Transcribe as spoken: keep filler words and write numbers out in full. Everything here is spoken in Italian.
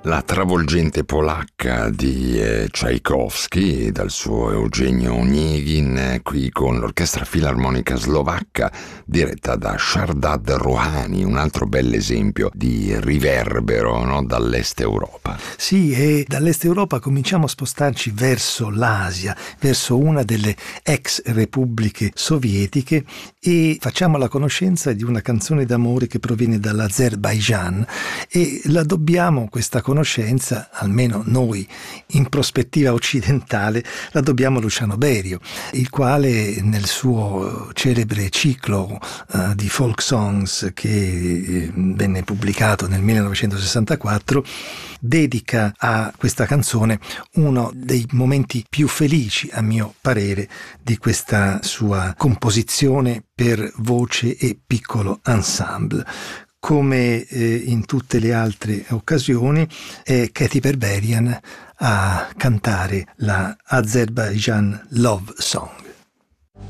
La travolgente polacca di eh, Tchaikovsky, dal suo Eugenio Onegin, eh, qui con l'Orchestra Filarmonica Slovacca diretta da Shardad Rouhani, un altro bell'esempio di riverbero, no? Dall'est Europa. Sì, e dall'est Europa cominciamo a spostarci verso l'Asia, verso una delle ex repubbliche sovietiche, e facciamo la conoscenza di una canzone d'amore che proviene dall'Azerbaigian, e la dobbiamo, questa conoscenza, almeno noi in prospettiva occidentale, la dobbiamo a Luciano Berio, il quale nel suo celebre ciclo uh, di folk songs che eh, venne pubblicato nel millenovecentosessantaquattro dedica a questa canzone uno dei momenti più felici, a mio parere, di questa sua composizione per voce e piccolo ensemble. Come eh, in tutte le altre occasioni, è Katy Berberian a cantare la Azerbaijan Love Song.